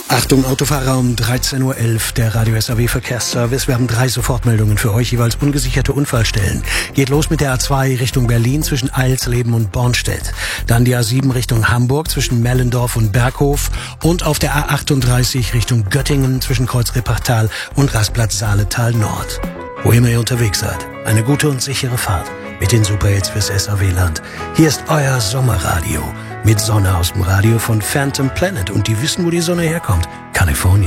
Achtung, Autofahrer, um 13.11 Uhr, der Radio SAW Verkehrsservice. Wir haben 3 Sofortmeldungen für euch, jeweils ungesicherte Unfallstellen. Geht los mit der A2 Richtung Berlin zwischen Eilsleben und Bornstedt. Dann die A7 Richtung Hamburg zwischen Mellendorf und Berghof. Und auf der A38 Richtung Göttingen zwischen Kreuz-Repartal und Rastplatz Saaletal Nord. Wo immer ihr unterwegs seid, eine gute und sichere Fahrt mit den Superhits fürs SAW-Land. Hier ist euer Sommerradio mit Sonne aus dem Radio von Phantom Planet. Und die wissen, wo die Sonne herkommt. Kalifornien.